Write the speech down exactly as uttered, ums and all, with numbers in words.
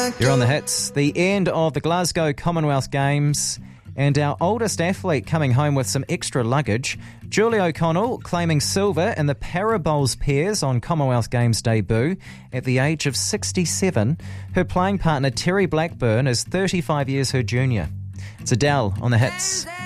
You're on the hits. The end of the Glasgow Commonwealth Games, and our oldest athlete coming home with some extra luggage. Julie O'Connell claiming silver in the Parabowls pairs on Commonwealth Games debut at the age of sixty-seven. Her playing partner Terry Blackburn is thirty-five years her junior. It's Adele on the hits.